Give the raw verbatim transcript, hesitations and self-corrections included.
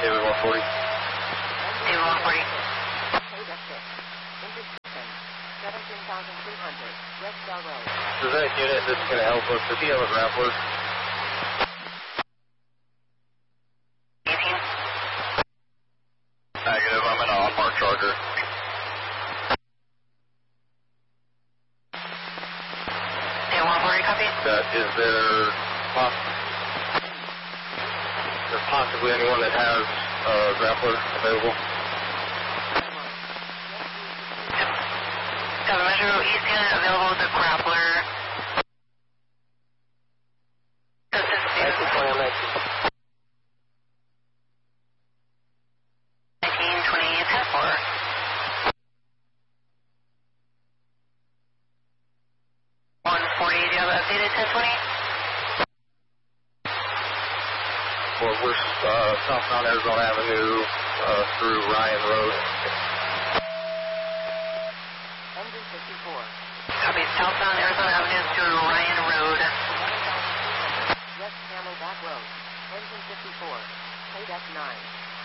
David one forty. David one forty. seventeen thousand three hundred, West Bell Road. Is that unit that's going to help us? Does he have a grappler? eighteen. Negative, I'm in an on-mark charger. David one forty, copy. That, is there, poss is there possibly anyone that has a grappler available? Seven Metro East unit available with a grappler. Does this do? nineteen twenty, ten four. one forty, do you have updated ten twenty? Well, we're uh, southbound Arizona Avenue uh, through Ryan Road. Engine fifty-four. Copy, southbound Arizona Avenue through Ryan Road. West Camelback Road. Engine fifty-four. K nine.